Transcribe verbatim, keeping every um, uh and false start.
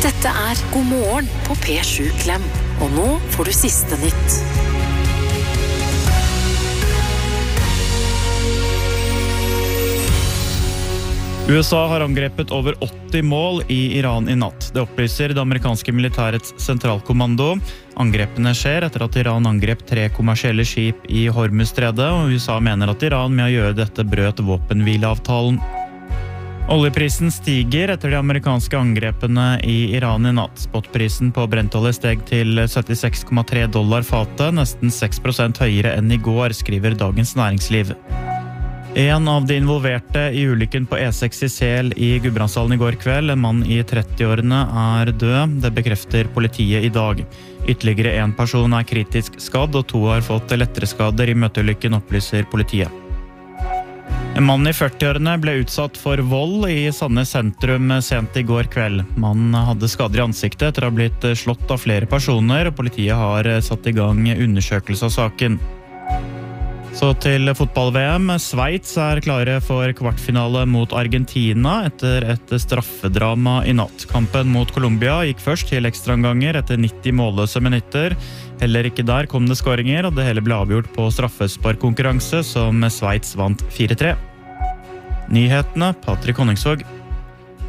Dette er God morgen på P sju Klem. Og nå får du siste nytt. U S A har angrepet over åtti mål i Iran i natt. Det opplyser det amerikanske militærets sentralkommando. Angrepene skjer etter at Iran angrep tre kommersielle skip i Hormuzstredet, og U S A mener at Iran med å gjøre dette brøt våpenhvileavtalen. Oljeprisen stiger etter de amerikanske angrepene i Iran i natt. Spotprisen på brentolje steg til syttiseks komma tre dollar fatet, nesten seks prosent høyere enn i går, skriver Dagens Næringsliv. En av de involverte i ulykken på E seks i Sel i Gudbrandsdalen i går kveld, en mann i trettiårene, er død. Det bekrefter politiet i dag. Ytterligere en person er kritisk skadd, og to har fått lettere skader i møteulykken, opplyser politiet. En mann i førtiårene ble utsatt for vold i Sandnes sentrum sent i går kveld. Mannen hadde skader i ansiktet etter å ha blitt slått av flere personer, og politiet har satt i gang undersøkelse av saken. Så til fotball-V M. Sveits er klare for kvartfinale mot Argentina etter et straffedrama i natt. Kampen mot Colombia gikk først til ekstraomganger etter nitti målløse minutter. Heller ikke der kom det skåringer, og det hele ble avgjort på straffesparkkonkurranse som Sveits vant fire tre. Nyhetene, Patrick Honningsvåg.